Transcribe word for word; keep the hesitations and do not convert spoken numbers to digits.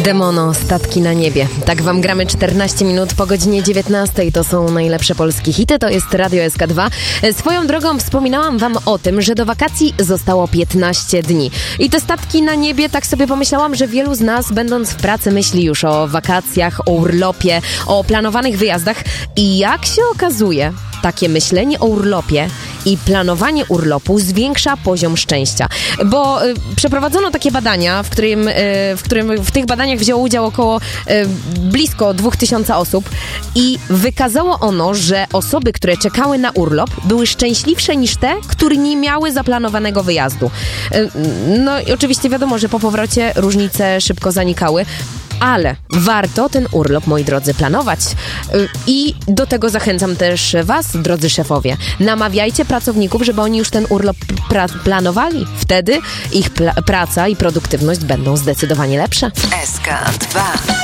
Demono, statki na niebie. Tak wam gramy czternaście minut po godzinie dziewiętnastej. To są najlepsze polskie hity, to jest Radio S K dwa. Swoją drogą wspominałam wam o tym, że do wakacji zostało piętnaście dni. I te statki na niebie, tak sobie pomyślałam, że wielu z nas, będąc w pracy, myśli już o wakacjach, o urlopie, o planowanych wyjazdach. I jak się okazuje, takie myślenie o urlopie i planowanie urlopu zwiększa poziom szczęścia. Bo y, przeprowadzono takie badania, w którym, y, w którym w tych badaniach wzięło udział około y, blisko dwóch tysięcy osób i wykazało ono, że osoby, które czekały na urlop, były szczęśliwsze niż te, które nie miały zaplanowanego wyjazdu. Y, no i oczywiście wiadomo, że po powrocie różnice szybko zanikały. Ale warto ten urlop, moi drodzy, planować. I do tego zachęcam też was, drodzy szefowie. Namawiajcie pracowników, żeby oni już ten urlop pra- planowali. Wtedy ich pla- praca i produktywność będą zdecydowanie lepsze. S K dwa.